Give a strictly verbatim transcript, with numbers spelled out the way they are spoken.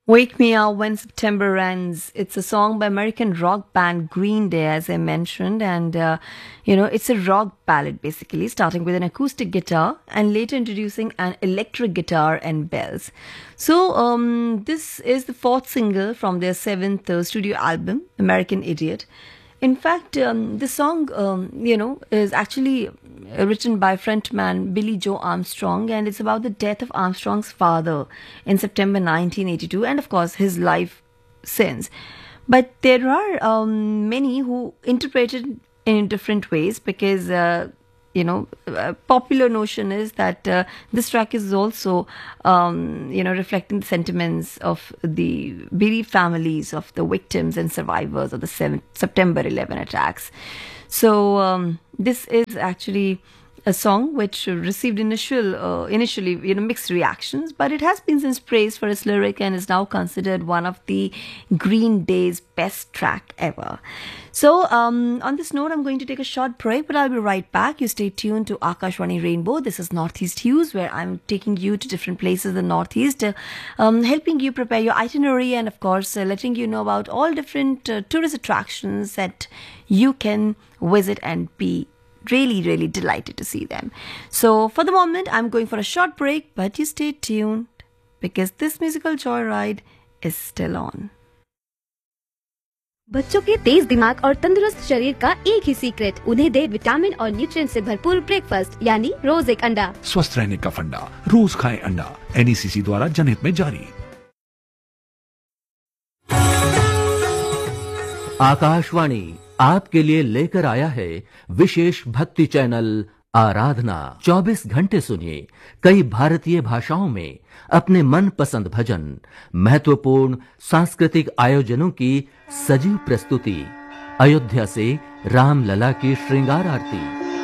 Wake Me Up When September Ends. It's a song by American rock band Green Day, as I mentioned. And, uh, you know, it's a rock ballad, basically, starting with an acoustic guitar and later introducing an electric guitar and bells. So, um, this is the fourth single from their seventh uh, studio album, American Idiot. In fact, um, the song, um, you know, is actually written by frontman Billy Joe Armstrong, and it's about the death of Armstrong's father in September nineteen eighty-two, and of course his life since. But there are um, many who interpret it in different ways because, uh, you know, a popular notion is that uh, this track is also, um, you know, reflecting the sentiments of the bereaved families of the victims and survivors of the seventh, September eleventh attacks. So um, this is actually a song which received initial, uh, initially, you know, mixed reactions, but it has been since praised for its lyric and is now considered one of the Green Day's best track ever. So um, on this note, I'm going to take a short break, but I'll be right back. You stay tuned to Akashvani Rainbow. This is Northeast Hues, where I'm taking you to different places in the Northeast, uh, um, helping you prepare your itinerary and, of course, uh, letting you know about all different uh, tourist attractions that you can visit and be really, really delighted to see them. So for the moment, I'm going for a short break, but you stay tuned because this musical joyride is still on. बच्चों के तेज दिमाग और तंदुरुस्त शरीर का एक ही secret, उन्हें दे vitamin और न्यूट्रिएंट से भरपूर ब्रेकफास्ट यानी रोज एक अंडा। स्वस्थ रहने का फंडा, रोज खाएं अंडा। एनईसीसी द्वारा जनहित में जारी। आकाशवाणी आपके लिए लेकर आया है विशेष भक्ति चैनल आराधना। चौबीस घंटे सुनिए कई भारतीय भाषाओं में अपने मनपसंद भजन, महत्वपूर्ण सांस्कृतिक आयोजनों की सजीव प्रस्तुति, अयोध्या से रामलला की श्रृंगार आरती।